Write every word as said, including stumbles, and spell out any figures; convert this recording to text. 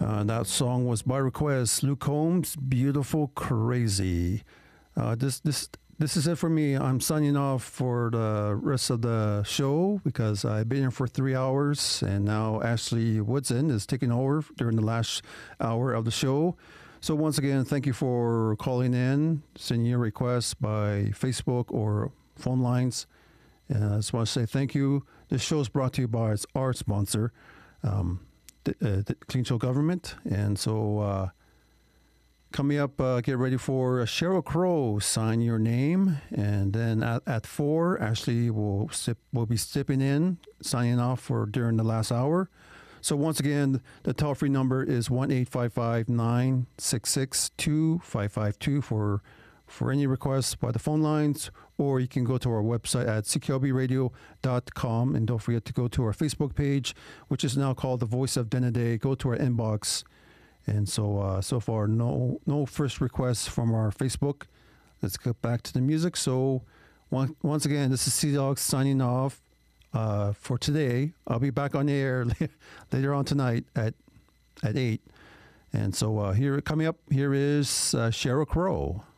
Uh, that song was by request, Luke Combs, "Beautiful Crazy." Uh, this this this is it for me. I'm signing off for the rest of the show because I've been here for three hours, and now Ashley Woodson is taking over during the last hour of the show. So once again, thank you for calling in, sending your requests by Facebook or phone lines. And I just want to say thank you. This show is brought to you by its our sponsor, um, the, uh, the Clean Show Government. And so uh, coming up, uh, get ready for Sheryl Crow, Sign Your Name. And then at, at four, Ashley will, sip, will be stepping in, signing off for during the last hour. So once again, the toll-free number is one eight five five, nine six six, two five five two for for any requests by the phone lines, or you can go to our website at c k l b radio dot com, and don't forget to go to our Facebook page, which is now called The Voice of Denede. Go to our inbox. And so uh, so far, no no first requests from our Facebook. Let's get back to the music. So one, once again, this is Sea Dog signing off uh, for today. I'll be back on the air later on tonight at at eight. And so uh, here coming up, here is uh, Sheryl Crow.